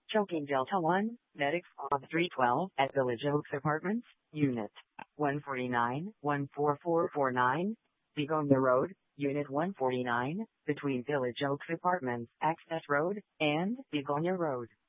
Choking Delta 1, Medic Squad 312 at Village Oaks Apartments, Unit 149, 14449, Begonia Road, Unit 149, between Village Oaks Apartments, Access Road, and Begonia Road.